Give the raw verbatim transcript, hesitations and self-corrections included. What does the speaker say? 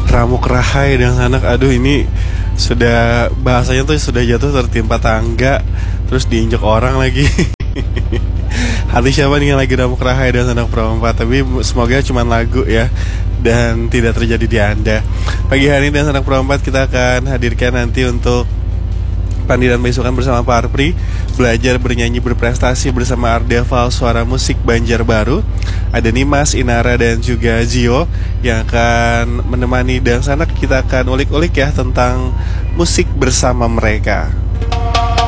Ramuk Rahai dan Sanak. Aduh, ini sudah bahasanya tuh sudah jatuh tertimpa tangga, terus diinjak orang lagi. Hati siapa nih yang lagi Ramuk Rahai dan Sanak Perempat. Tapi semoga cuma lagu ya, dan tidak terjadi di Anda. Pagi hari ini dan Sanak Perempat kita akan hadirkan nanti untuk Pandi dan Besukan bersama Pak Arpri, belajar bernyanyi berprestasi bersama Ardeval Suara Musik Banjarbaru. Ada Nimas, Inara dan juga Zio yang akan menemani dan Sanak. Kita akan ulik-ulik ya tentang musik bersama mereka.